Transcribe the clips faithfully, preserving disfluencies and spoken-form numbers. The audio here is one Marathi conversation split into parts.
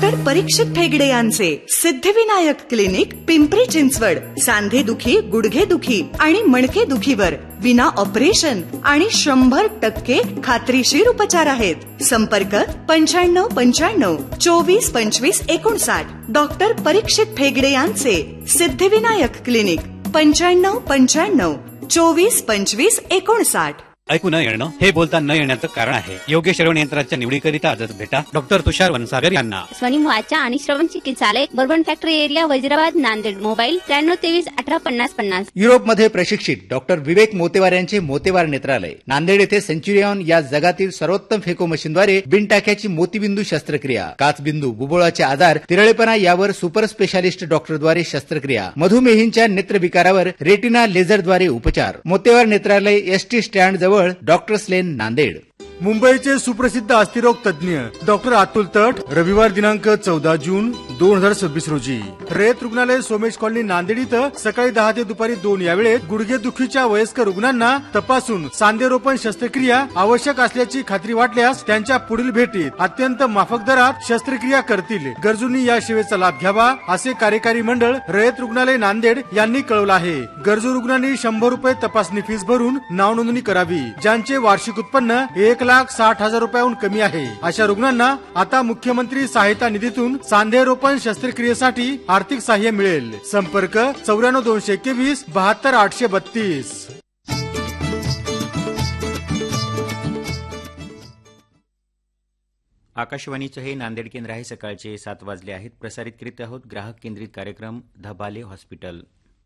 डॉक्टर परीक्षित फेगडे यांचे सिद्धिविनायक क्लिनिक पिंपरी चिंचवड सांधेदुखी, गुडघेदुखी आणि मणकेदुखीवर विना ऑपरेशन आणि शंभर टक्के खात्रीशीर उपचार आहेत. संपर्क पंच्याण्णव पंच्याण्णव चोवीस पंचवीस एकोणसाठ. डॉक्टर परीक्षित फेगडे यांचे सिद्धिविनायक क्लिनिक पंच्याण्णव पंच्याण्णव चोवीस पंचवीस एकोणसाठ. ऐकू न येणं हे बोलता न येण्याचं कारण आहे. योग्य श्रवण यंत्राच्या निवडीकरिता आजच भेटा डॉक्टर तुषार वनसागर यांना. स्वनिम वाचा आणि श्रवण चिकित्सालय, Bourbon factory area, Wazirabad, Nanded. Mobile त्र्याण्णव तेवीस अठरा पन्नास पन्नास. युरोपमध्ये प्रशिक्षित डॉक्टर विवेक मोतेवार यांचे मोतेवार नेत्रालय. नांदेड येथे सेंच्युरियन या जगातील सर्वोत्तम फेको मशीनद्वारे बिनटाक्याची मोतीबिंदू शस्त्रक्रिया, काचबिंदू, बुबुळाचे आजार, तिरळेपणा यावर सुपर स्पेशालिस्ट डॉक्टरद्वारे शस्त्रक्रिया, मधुमेहींच्या नेत्रविकारावर रेटिना लेझरद्वारे उपचार. मोतेवार नेत्रालय, एसटी स्टँड जवळ, डॉक्टर लेन, नांदेड. मुंबईचे सुप्रसिद्ध अस्थिरोग तज्ञ डॉक्टर अतुल तट, रविवार दिनांक चौदा जून दोन हजार सव्वीस रोजी रयत रुग्णालय, सोमेश कॉलनी, नांदेड इथं सकाळी दहा ते दुपारी दोन या वेळेत गुडघेदुखीच्या वयस्कर रुग्णांना तपासून सांधेरोपण शस्त्रक्रिया आवश्यक असल्याची खात्री वाटल्यास त्यांच्या पुढील भेटीत अत्यंत माफक दरात शस्त्रक्रिया करतील. गरजूंनी या सेवेचा लाभ घ्यावा असे कार्यकारी मंडळ रयत रुग्णालय नांदेड यांनी कळवलं आहे. गरजू रुग्णांनी शंभर रुपये तपासणी फीस भरून नाव नोंदणी करावी. ज्यांचे वार्षिक उत्पन्न एक लाख साठ हजार रुपयाहून कमी आहे अशा रुग्णांना आता मुख्यमंत्री सहायता निधीतून सांधेरोपण शस्त्रक्रियेसाठी आर्थिक सहाय्य मिळेल. संपर्क चौऱ्याण्णव दोनशे एकवीस बहात्तर आठशे बत्तीस. आकाशवाणीचं हे नांदेड केंद्र आहे. सकाळचे सात वाजले आहेत. प्रसारित करीत आहोत ग्राहक केंद्रित कार्यक्रम धबाले हॉस्पिटल.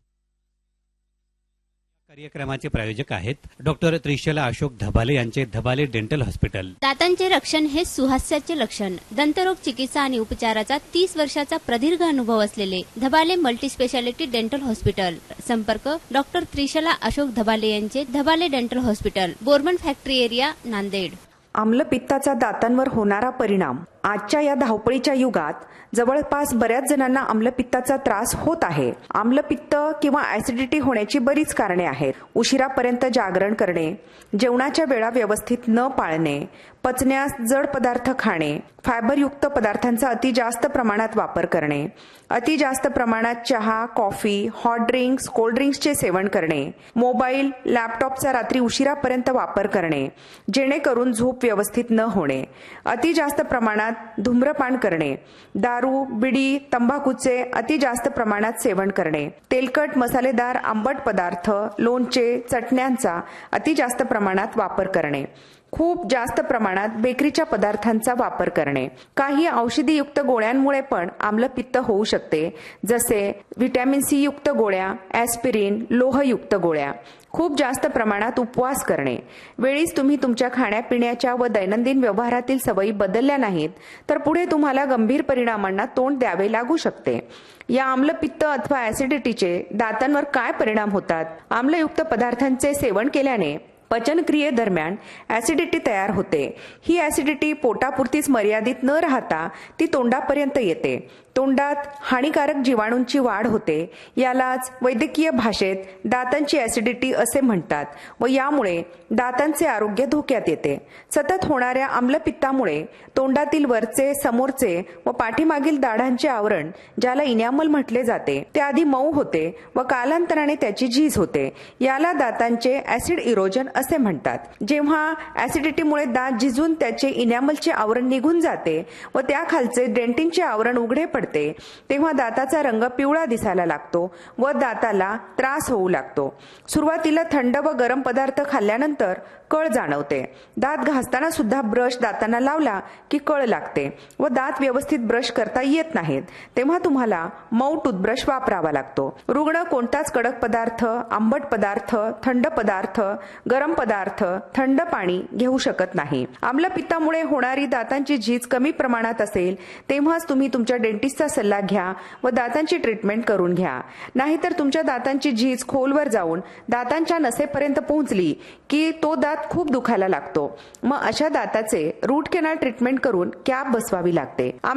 कार्यक्रमाचे प्रायोजक आहेत डॉक्टर त्रिशला अशोक धबाले यांचे धबाले डेंटल हॉस्पिटल. दातांचे रक्षण हे सुहास्याचे लक्षण. दंतरोग चिकित्सा आणि उपचाराचा तीस वर्षाचा प्रदीर्घ अनुभव असलेले Dhabale multi speciality dental hospital. संपर्क डॉक्टर त्रिशला अशोक धबाले यांचे Dhabale dental hospital, Bourbon factory area, Nanded. आम्लपित्ताचा दातांवर होणारा परिणाम. आजच्या या धावपळीच्या युगात जवळपास बऱ्याच जणांना आम्लपित्ताचा त्रास होत आहे. आम्लपित्त किंवा ऍसिडिटी होण्याची बरीच कारणे आहेत. उशिरापर्यंत जागरण करणे, जेवणाच्या वेळा व्यवस्थित न पाळणे, पचण्यास जड पदार्थ खाणे, फायबरयुक्त पदार्थांचा अति जास्त प्रमाणात वापर करणे, अति जास्त प्रमाणात चहा, कॉफी, हॉट ड्रिंक्स, कोल्ड ड्रिंक्सचे सेवन करणे, मोबाईल, लॅपटॉपचा रात्री उशिरापर्यंत वापर करणे जेणेकरून झोप व्यवस्थित न होणे, अति जास्त प्रमाणात धूम्रपान करणे, दारू, बिडी, तंबाखूचे अति जास्त प्रमाणात सेवन करणे, तेलकट, मसालेदार, आंबट पदार्थ, लोणचे, चटण्यांचा अति जास्त प्रमाणात वापर करणे, खूप जास्त प्रमाणात बेकरीच्या पदार्थांचा वापर करणे. काही औषधीयुक्त गोळ्यांमुळे पण आम्लपित्त होऊ शकते, जसे व्हिटॅमिन सी युक्त गोळ्या, ॲस्पिरिन, लोहयुक्त गोळ्या. खूप जास्त प्रमाणात उपवास करणे. वेळीच तुम्ही तुमच्या खाण्यापिण्याच्या व दैनंदिन व्यवहारातील सवयी बदलल्या नाहीत तर पुढे तुम्हाला गंभीर परिणामांना तोंड द्यावे लागू शकते. या आम्लपित्त अथवा ऍसिडिटीचे दातांवर काय परिणाम होतात? आम्लयुक्त पदार्थांचे सेवन केल्याने पचनक्रियेदरम्यान ऍसिडिटी तयार होते. ही ऍसिडिटी पोटापुरतीच मर्यादित न राहता ती तोंडापर्यंत येते. तोंडात हानिकारक जीवाणूंची वाढ होते. यालाच वैद्यकीय भाषेत दातांची ऍसिडिटी असे म्हणतात व यामुळे दातांचे आरोग्य धोक्यात येते. सतत होणाऱ्या आम्लपित्तामुळे तोंडातील वरचे, समोरचे व पाठीमागील दाढांचे आवरण, ज्याला इनॅमल म्हटले जाते, ते आधी मऊ होते व कालांतराने त्याची झीज होते. याला दातांचे ऍसिड इरोजन असे म्हणतात. जेव्हा ऍसिडिटीमुळे दात झिजून त्याचे इनॅमलचे आवरण निघून जाते व त्याखालचे डेंटिनचे आवरण उघडे पडते तेव्हा दाताचा रंग पिवळा दिसायला लागतो व दाताला त्रास होऊ लागतो. सुरुवातीला थंड व गरम पदार्थ खाल्ल्यानंतर कळ जाणवते. दात घासताना सुद्धा ब्रश दातांना लावला की कळ लागते व दात व्यवस्थित ब्रश करता येत नाहीत. तेव्हा तुम्हाला मऊ टूथब्रश वापरावा लागतो. रुग्ण कोणताच कडक पदार्थ, आंबट पदार्थ, थंड पदार्थ, गरम पदार्थ, थंड पाणी घेऊ शकत नाही. आम्लपित्तामुळे होणारी दातांची झीज कमी प्रमाणात असेल तेव्हाच तुम्ही तुमच्या डेंटिस्टचा सल्ला घ्या व दातांची ट्रीटमेंट करून घ्या. नाहीतर तुमच्या दातांची झीज खोलवर जाऊन दातांच्या नसेपर्यंत पोहोचली की तो दात खूप दुखायला लागतो. मग अशा दाताचे रूट कॅनल ट्रीटमेंट करून कॅप बसवावी लागते.